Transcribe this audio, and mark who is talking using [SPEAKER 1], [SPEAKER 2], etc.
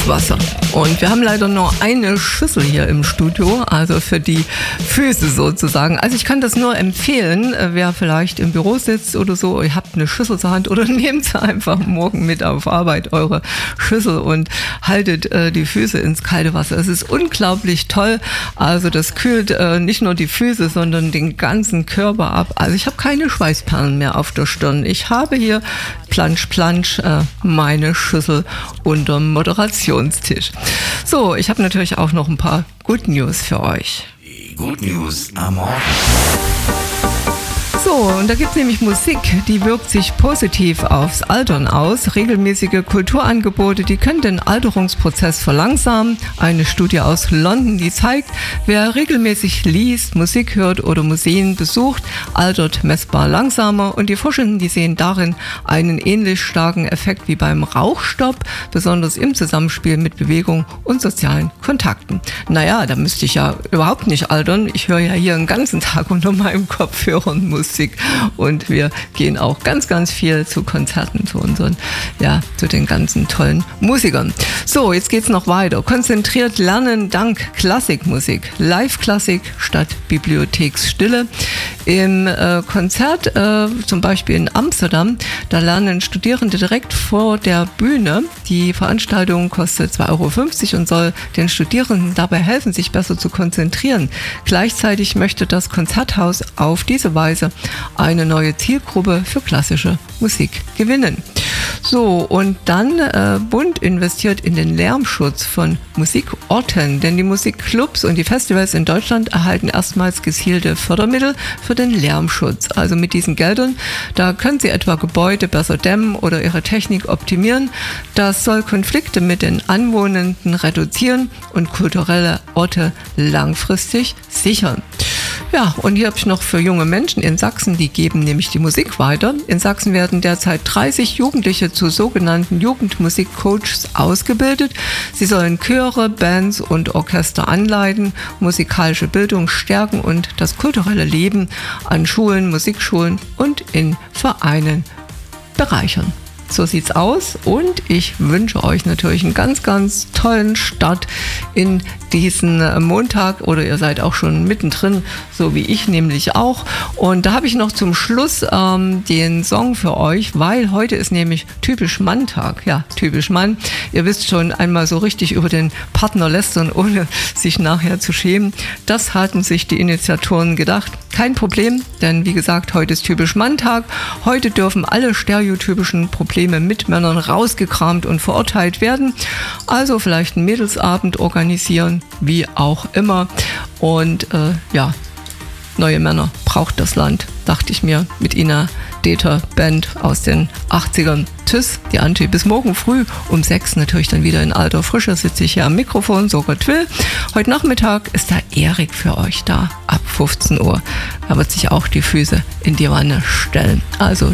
[SPEAKER 1] Wasser. Und wir haben leider nur eine Schüssel hier im Studio, also für die Füße sozusagen. Also ich kann das nur empfehlen, wer vielleicht im Büro sitzt oder so, ihr habt eine Schüssel zur Hand oder nehmt einfach morgen mit auf Arbeit eure Schüssel und haltet die Füße ins kalte Wasser. Es ist unglaublich toll. Also das kühlt nicht nur die Füße, sondern den ganzen Körper ab. Also ich habe keine Schweißperlen mehr auf der Stirn. Ich habe hier Plansch, Plansch, meine Schüssel unterm Moderationstisch. So, ich habe natürlich auch noch ein paar Good News für euch.
[SPEAKER 2] Die Good News am Morgen.
[SPEAKER 1] So, und da gibt es nämlich Musik, die wirkt sich positiv aufs Altern aus. Regelmäßige Kulturangebote, die können den Alterungsprozess verlangsamen. Eine Studie aus London, die zeigt, wer regelmäßig liest, Musik hört oder Museen besucht, altert messbar langsamer. Und die Forschenden, die sehen darin einen ähnlich starken Effekt wie beim Rauchstopp, besonders im Zusammenspiel mit Bewegung und sozialen Kontakten. Naja, da müsste ich ja überhaupt nicht altern. Ich höre ja hier den ganzen Tag unter meinem Kopfhörern Musik. Und wir gehen auch ganz, ganz viel zu Konzerten, zu den ganzen tollen Musikern. So, jetzt geht's noch weiter. Konzentriert lernen dank Klassikmusik. Live-Klassik statt Bibliotheksstille. Im Konzert, zum Beispiel in Amsterdam, da lernen Studierende direkt vor der Bühne. Die Veranstaltung kostet 2,50 € und soll den Studierenden dabei helfen, sich besser zu konzentrieren. Gleichzeitig möchte das Konzerthaus auf diese Weise eine neue Zielgruppe für klassische Musik gewinnen. So, und dann Bund investiert in den Lärmschutz von Musikorten, denn die Musikclubs und die Festivals in Deutschland erhalten erstmals gezielte Fördermittel für den Lärmschutz. Also mit diesen Geldern, da können sie etwa Gebäude besser dämmen oder ihre Technik optimieren. Das soll Konflikte mit den Anwohnenden reduzieren und kulturelle Orte langfristig sichern. Ja, und hier habe ich noch für junge Menschen in Sachsen, die geben nämlich die Musik weiter. In Sachsen werden derzeit 30 Jugendliche zu sogenannten Jugendmusikcoaches ausgebildet. Sie sollen Chöre, Bands und Orchester anleiten, musikalische Bildung stärken und das kulturelle Leben an Schulen, Musikschulen und in Vereinen bereichern. So sieht's aus und ich wünsche euch natürlich einen ganz, ganz tollen Start in diesen Montag oder ihr seid auch schon mittendrin, so wie ich nämlich auch. Und da habe ich noch zum Schluss den Song für euch, weil heute ist nämlich typisch Mann-Tag. Ja, typisch Mann. Ihr wisst schon, einmal so richtig über den Partner lästern, ohne sich nachher zu schämen. Das hatten sich die Initiatoren gedacht. Kein Problem, denn wie gesagt, heute ist typisch Mann-Tag. Heute dürfen alle stereotypischen Probleme mit Männern rausgekramt und verurteilt werden. Also vielleicht einen Mädelsabend organisieren, wie auch immer. Und neue Männer braucht das Land, dachte ich mir, mit Ina Deter Band aus den 80ern. Tschüss, die Antje, bis morgen früh um 6 natürlich dann wieder in alter Frische sitze ich hier am Mikrofon, so Gott will. Heute Nachmittag ist der Erik für euch da, ab 15 Uhr. Er wird sich auch die Füße in die Wanne stellen. Also